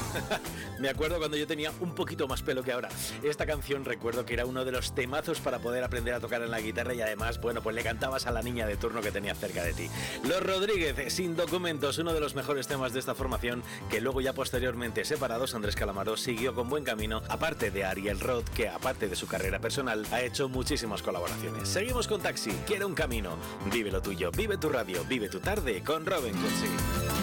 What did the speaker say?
Me acuerdo cuando yo tenía un poquito más pelo que ahora. Esta canción recuerdo que era uno de los temazos para poder aprender a tocar en la guitarra y además, bueno, pues le cantabas a la niña de turno que tenía cerca de ti. Los Rodríguez, Sin Documentos, uno de los mejores temas de esta formación, que luego ya posteriormente separados, Andrés Calamaro siguió con buen camino, aparte de Ariel Roth, que aparte de su carrera personal, ha hecho muchísimas colaboraciones. Seguimos con Taxi, Quiero un camino. Vive lo tuyo, vive tu radio, vive tu tarde con Robin Cootsy.